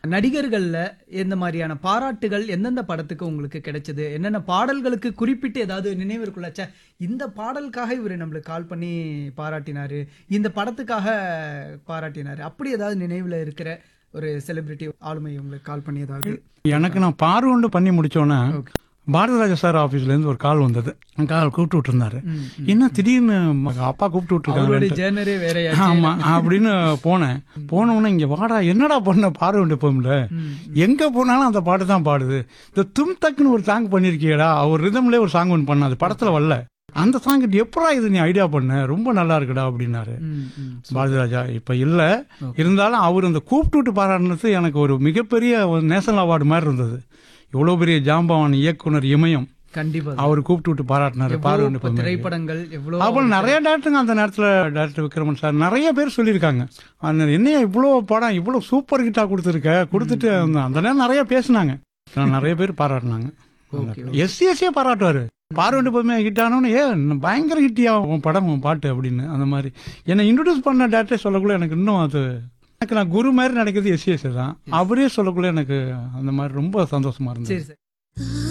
நடிகர்கள்ல எந்த மாதிரியான பாராட்டுகள் எந்தெந்த படத்துக்கு உங்களுக்கு கிடைச்சது? என்னென்ன பாடல்களுக்கு குறிப்பிட்டு ஏதாவது நினைவு இருக்குல்ல, ச்சே இந்த பாடலுக்காக இவரு நம்மளுக்கு கால் பண்ணி பாராட்டினாரு, இந்த படத்துக்காக பாராட்டினாரு. அப்படி ஏதாவது நினைவுல இருக்கிற ஒரு செலிபிரிட்டி ஆளுமை உங்களுக்கு கால் பண்ணி ஏதாவது? எனக்கு நான் பார்வண்டு பண்ணி முடிச்சோன்னே ஓகே. பாரதிராஜா சார் ஆஃபீஸ்லேருந்து ஒரு கால் வந்தது. கால் கூப்பிட்டு விட்டுருந்தாரு. என்ன திடீர்னு அப்பா கூப்பிட்டு அவருடைய விட்டுருக்காங்க. ஜேர்னரே வேற ஆமா அப்படின்னு போனேன். போனோடனே இங்க வாடா, என்னடா பண்ண பார்வண்டு போம்ல, எங்க போனாலும் அந்த பாட்டு தான் பாடுது. இந்த தும் தக்குன்னு ஒரு சாங் பண்ணிருக்கியடா, அவர் ரிதம்லேயே ஒரு சாங் ஒன்று பண்ண, அது படத்துல வரல. அந்த சாங் எப்படா இது நீ ஐடியா பண்ண, ரொம்ப நல்லா இருக்குடா அப்படின்னாரு பாரதிராஜா. இப்ப இல்ல, இருந்தாலும் அவர் அந்த கூப்பிட்டு விட்டு பாராட்டினது எனக்கு ஒரு மிகப்பெரிய ஒரு நேஷனல் அவார்டு மாதிரி இருந்தது. இவ்வளவு பெரிய ஜாம்பவான் இயக்குனர் இமயம் கண்டிப்பா அவர் கூப்பிட்டு விட்டு பாராட்டினாரு. பார்வண்டு இப்ப திரைப்படங்கள் எவ்வளவு அப்புறம் நிறைய டேரக்டருங்க அந்த நேரத்தில் டேரக்டர் விக்ரமன் சார் நிறைய பேர் சொல்லியிருக்காங்க, அந்த என்னையா இவ்வளோ படம் இவ்வளோ சூப்பர் ஹிட்டா கொடுத்துட்டு அந்த நேரம் நிறைய பேசினாங்க. நிறைய பேர் பாராட்டினாங்க. எஸ்சிஎஸ்ஏ பாராட்டுவாரு. பார்வண்டு போதுமே ஹிட் ஆனோன்னு, பயங்கர ஹிட்டியா உன் படம் உன் பாட்டு அப்படின்னு. அந்த மாதிரி என்னை இன்ட்ரோடியூஸ் பண்ண டேரக்டர் சொல்லக்குள்ள எனக்கு இன்னும் அது எனக்கு நான் குரு மாதிரி நினைக்கிறது எஸ்சிஎஸ்ஏ தான். அவரே சொல்லக்குள்ள எனக்கு அந்த மாதிரி ரொம்ப சந்தோஷமா இருந்தது. சரி.